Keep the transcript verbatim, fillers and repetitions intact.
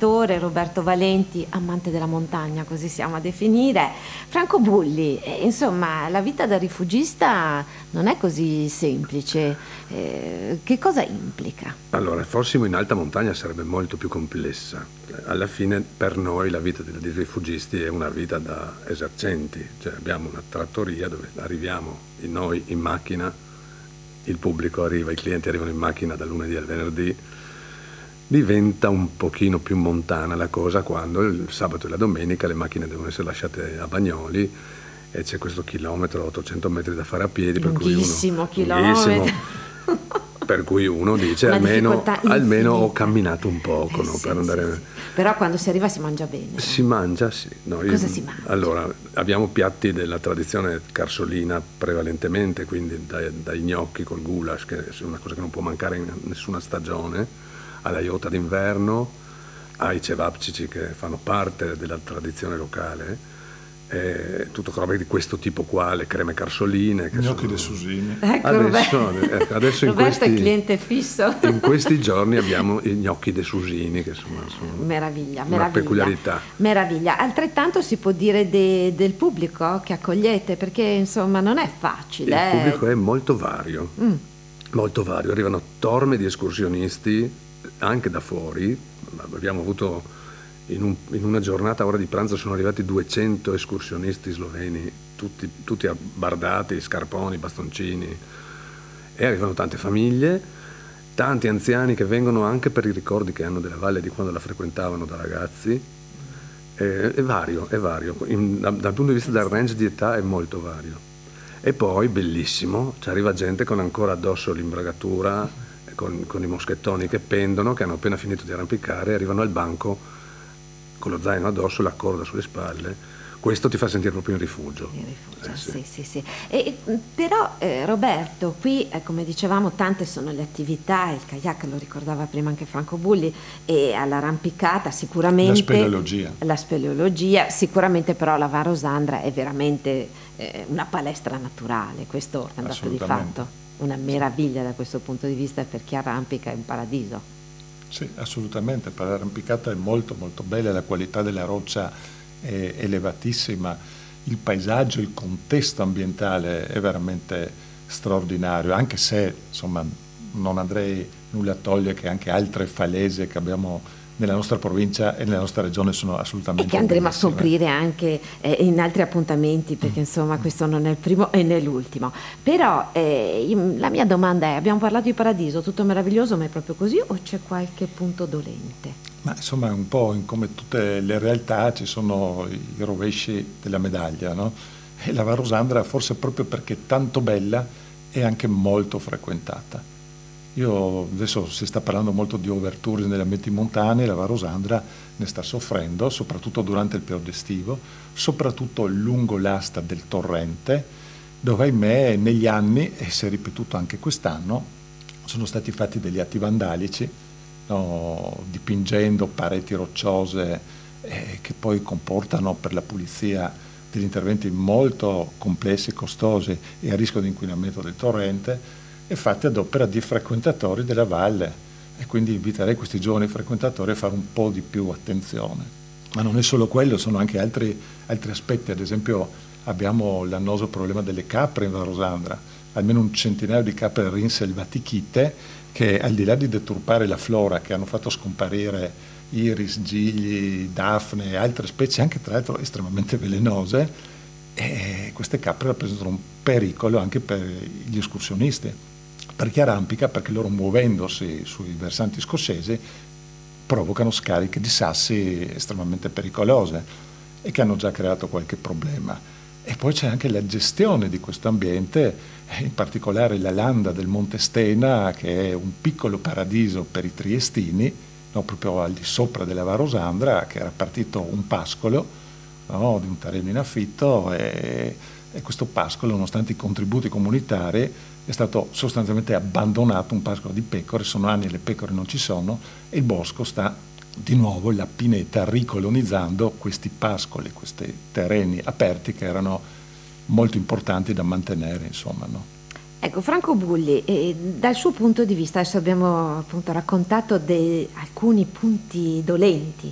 scrittore, Roberto Valenti, amante della montagna, così siamo a definire. Franco Bulli, eh, insomma, la vita da rifugista non è così semplice. Eh, che cosa implica? Allora, fossimo in alta montagna sarebbe molto più complessa. Alla fine per noi la vita dei rifugisti è una vita da esercenti, cioè abbiamo una trattoria dove arriviamo noi in macchina, il pubblico arriva, i clienti arrivano in macchina dal lunedì al venerdì. Diventa un pochino più montana la cosa quando il sabato e la domenica le macchine devono essere lasciate a Bagnoli e c'è questo chilometro, ottocento metri da fare a piedi, per cui uno, chilometro. Per cui uno dice almeno, almeno ho camminato un poco, eh, no, sì, per andare... sì, sì. Però quando si arriva si mangia bene. Si eh? mangia, sì. No, Cosa io, si mangia? Allora, abbiamo piatti della tradizione carsolina prevalentemente, quindi dai, dai gnocchi col goulash, che è una cosa che non può mancare in nessuna stagione, alla iota d'inverno, ai cevapcici che fanno parte della tradizione locale. Eh, tutto roba di questo tipo qua, le creme carsoline, che gnocchi sono... dei Susini. Ecco, adesso, ecco, adesso in Roberto questi, è cliente fisso. In questi giorni abbiamo i gnocchi dei Susini, che insomma sono meraviglia, una meraviglia, peculiarità. Meraviglia. Altrettanto si può dire de, del pubblico che accogliete, perché insomma non è facile. Il eh. pubblico è molto vario, mm. molto vario. Arrivano torme di escursionisti anche da fuori. Abbiamo avuto In, un, in una giornata a ora di pranzo sono arrivati duecento escursionisti sloveni, tutti, tutti abbardati, scarponi, bastoncini, e arrivano tante famiglie, tanti anziani che vengono anche per i ricordi che hanno della valle di quando la frequentavano da ragazzi. È, è vario, è vario. In, da, dal punto di vista del range di età è molto vario. E poi bellissimo, ci arriva gente con ancora addosso l'imbragatura, con, con i moschettoni che pendono, che hanno appena finito di arrampicare, arrivano al banco con lo zaino addosso, la corda sulle spalle. Questo ti fa sentire proprio in rifugio. In rifugio, eh, sì, sì, sì. E, però eh, Roberto, qui eh, come dicevamo tante sono le attività, il kayak lo ricordava prima anche Franco Bulli, e all'arrampicata sicuramente... La speleologia. La speleologia, sicuramente però la Varosandra è veramente eh, una palestra naturale, questo è un dato di fatto. Una meraviglia da questo punto di vista, per chi arrampica è un paradiso. Sì, assolutamente, per l'arrampicata è molto molto bella, la qualità della roccia è elevatissima, il paesaggio, il contesto ambientale è veramente straordinario, anche se insomma non andrei nulla a togliere che anche altre falese che abbiamo nella nostra provincia e nella nostra regione sono assolutamente e che andremo bellissime. a scoprire anche eh, in altri appuntamenti, perché insomma questo non è il primo e né l'ultimo. Però eh, la mia domanda è: abbiamo parlato di paradiso, tutto meraviglioso, ma è proprio così o c'è qualche punto dolente? Ma insomma è un po' in come tutte le realtà ci sono i rovesci della medaglia, no? E la Varosandra, forse proprio perché è tanto bella, è anche molto frequentata. Io adesso si sta parlando molto di overtourism nelle ambienti montane, la Varosandra ne sta soffrendo, soprattutto durante il periodo estivo, soprattutto lungo l'asta del torrente, dove ahimè negli anni, e si è ripetuto anche quest'anno, sono stati fatti degli atti vandalici, no, dipingendo pareti rocciose eh, che poi comportano per la pulizia degli interventi molto complessi e costosi e a rischio di inquinamento del torrente, e fatti ad opera di frequentatori della valle, e quindi inviterei questi giovani frequentatori a fare un po' di più attenzione. Ma non è solo quello, sono anche altri, altri aspetti. Ad esempio abbiamo l'annoso problema delle capre in Varosandra, almeno un centinaio di capre rinselvatichite che, al di là di deturpare la flora, che hanno fatto scomparire iris, gigli, dafne e altre specie anche tra l'altro estremamente velenose, e queste capre rappresentano un pericolo anche per gli escursionisti, per chi arrampica, perché loro, muovendosi sui versanti scozzesi, provocano scariche di sassi estremamente pericolose e che hanno già creato qualche problema. E poi c'è anche la gestione di questo ambiente, in particolare la landa del Monte Stena, che è un piccolo paradiso per i triestini, no, proprio al di sopra della Varosandra, che era partito un pascolo, no, di un terreno in affitto, e, e questo pascolo, nonostante i contributi comunitari, è stato sostanzialmente abbandonato, un pascolo di pecore, sono anni e le pecore non ci sono, e il bosco sta di nuovo, la pineta, ricolonizzando questi pascoli, questi terreni aperti che erano molto importanti da mantenere, insomma, no? Ecco, Franco Bulli, eh, dal suo punto di vista, adesso abbiamo appunto raccontato di alcuni punti dolenti